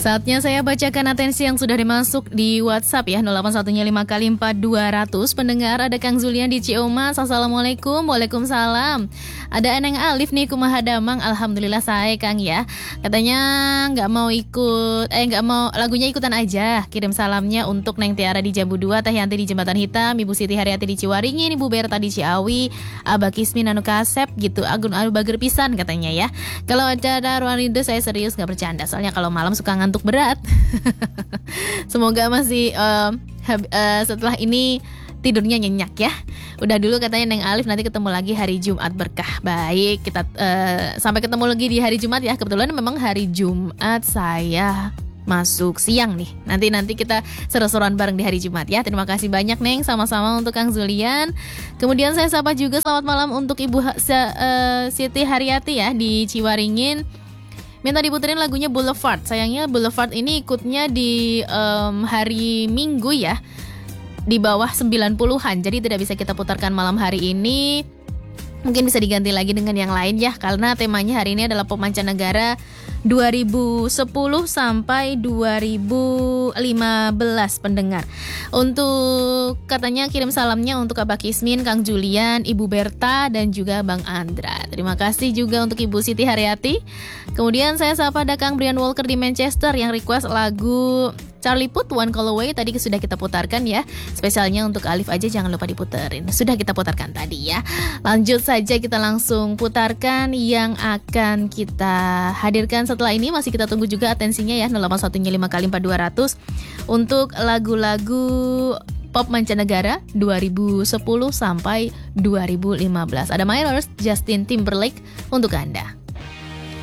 Saatnya saya bacakan atensi yang sudah dimasuk di WhatsApp ya 0815 kali 4 200. Pendengar ada Kang Zulian di Ciumas. Assalamualaikum. Waalaikumsalam. Ada Eneng Alif nih Kumaha Damang. Alhamdulillah saya Kang ya. Katanya nggak mau lagunya ikutan aja. Kirim salamnya untuk Neng Tiara di Jambu 2, Teh Yanti di Jembatan Hitam, Ibu Siti Haryati di Ciwaringin, Ibu Berta di Ciawi, Abah Kismin anu kasep gitu. Agun anu bager pisan katanya ya. Kalau acara Ruang Rindu saya serius nggak bercanda. Soalnya kalau malam suka ngantuk berat. Semoga masih setelah ini tidurnya nyenyak ya. Udah dulu katanya Neng Alif, nanti ketemu lagi hari Jumat berkah. Baik, kita sampai ketemu lagi di hari Jumat ya. Kebetulan memang hari Jumat saya masuk siang nih. Nanti kita seru-seruan bareng di hari Jumat ya. Terima kasih banyak Neng, sama-sama untuk Kang Zulian. Kemudian saya sapa juga selamat malam untuk Ibu Siti Haryati ya di Ciwaringin. Minta diputerin lagunya Boulevard. Sayangnya Boulevard ini ikutnya di hari Minggu ya, di bawah 90-an. Jadi tidak bisa kita putarkan malam hari ini. Mungkin bisa diganti lagi dengan yang lain ya, karena temanya hari ini adalah pop mancanegara 2010 sampai 2015 pendengar. Untuk katanya kirim salamnya untuk Abah Kismin, Kang Julian, Ibu Berta dan juga Bang Andra. Terima kasih juga untuk Ibu Siti Haryati. Kemudian saya sapa ada Kang Brian Walker di Manchester yang request lagu Charlie Puth One Call Away. Tadi sudah kita putarkan ya. Spesialnya untuk Alif aja jangan lupa diputerin. Sudah kita putarkan tadi ya. Lanjut saja, kita langsung putarkan yang akan kita hadirkan setelah ini. Masih kita tunggu juga atensinya ya 0815 kali 4 200 untuk lagu-lagu pop mancanegara 2010 sampai 2015. Ada Myers, Justin Timberlake untuk Anda.